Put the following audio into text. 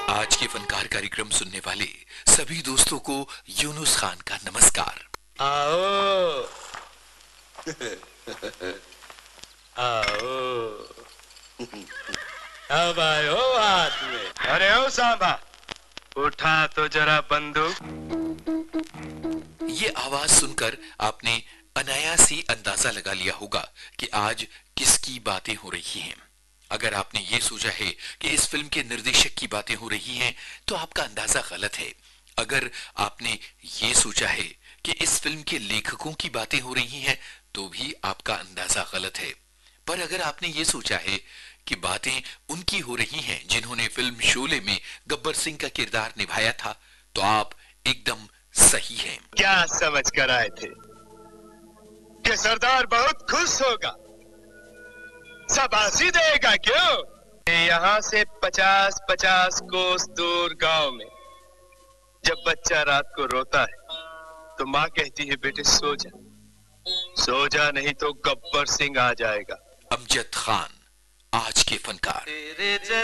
आज के फनकार कार्यक्रम सुनने वाले सभी दोस्तों को यूनुस खान का नमस्कार। आओ आओ, अब आयो हाथ में। अरे ओ सांबा, उठा तो जरा बंदूक। ये आवाज सुनकर आपने अनायास ही अंदाजा लगा लिया होगा कि आज किसकी बातें हो रही हैं। अगर आपने ये सोचा है कि इस फिल्म के निर्देशक की बातें हो रही हैं, तो आपका अंदाजा गलत है। अगर आपने ये सोचा है कि इस फिल्म के लेखकों की बातें हो रही हैं, तो भी आपका अंदाजा गलत है। पर अगर आपने ये सोचा है कि बातें उनकी हो रही हैं जिन्होंने फिल्म शोले में गब्बर सिंह का किरदार निभाया था, तो आप एकदम सही हैं। क्या समझ कर आए थे कि सरदार बहुत खुश होगा, शाबाशी देगा? क्यों? यहाँ से 50-50 कोस दूर गांव में जब बच्चा रात को रोता है तो माँ कहती है, बेटे सो जा, सो जा, नहीं तो गब्बर सिंह आ जाएगा। अमजद खान, आज के फनकार।